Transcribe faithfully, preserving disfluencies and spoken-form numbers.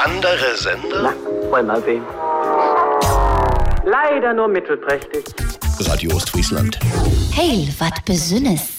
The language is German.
Andere Sender? Na, wollen wir mal sehen. Leider nur mittelprächtig. Radio Ostfriesland. Heil, wat besünnes.